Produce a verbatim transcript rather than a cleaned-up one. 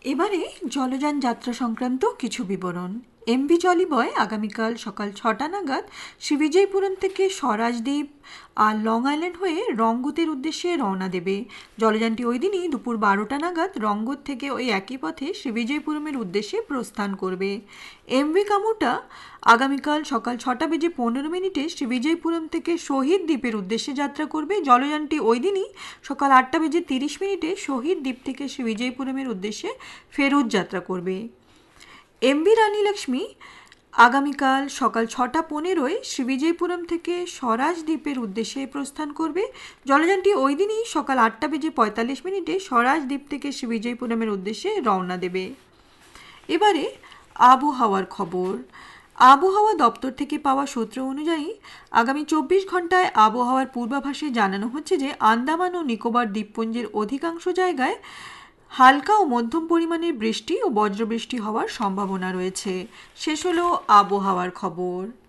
এবারে জলযান যাত্রা সংক্রান্ত কিছু বিবরণ। এমভি জলিবয় আগামীকাল সকাল ছটা নাগাদ শ্রীবিজয়পুরম থেকে স্বরাজদ্বীপ আর লং আইল্যান্ড হয়ে রঙ্গতের উদ্দেশ্যে রওনা দেবে। জলযানটি ওই দিনই দুপুর বারোটা নাগাদ রঙ্গত থেকে ওই একই পথে শ্রীবিজয়পুরমের উদ্দেশ্যে প্রস্থান করবে। এমভি কামুটা আগামীকাল সকাল ছটা বেজে পনেরো মিনিটে শ্রীবিজয়পুরম থেকে শহীদ দ্বীপের উদ্দেশ্যে যাত্রা করবে। জলযানটি ওই দিনই সকাল আটটা বেজে তিরিশ মিনিটে শহীদ দ্বীপ থেকে শ্রীবিজয়পুরমের উদ্দেশ্যে ফেরত যাত্রা করবে। এমভি রানী লক্ষ্মী আগামীকাল সকাল ছটা পনেরোয় শ্রীবিজয়পুরম থেকে স্বরাজ দ্বীপের উদ্দেশ্যে প্রস্থান করবে। জলযানটি ওই দিনই সকাল আটটা বেজে পঁয়তাল্লিশ মিনিটে স্বরাজ দ্বীপ থেকে শ্রীবিজয়পুরমের উদ্দেশ্যে রওনা দেবে। এবারে আবহাওয়ার খবর। আবহাওয়া দপ্তর থেকে পাওয়া সূত্র অনুযায়ী আগামী চব্বিশ ঘন্টায় আবহাওয়ার পূর্বাভাসে জানানো হচ্ছে যে আন্দামান ও নিকোবর দ্বীপপুঞ্জের অধিকাংশ জায়গায় হালকা ও মধ্যম পরিমাণের বৃষ্টি ও বজ্রবৃষ্টি হওয়ার সম্ভাবনা রয়েছে। শেষ হলো আবহাওয়ার খবর।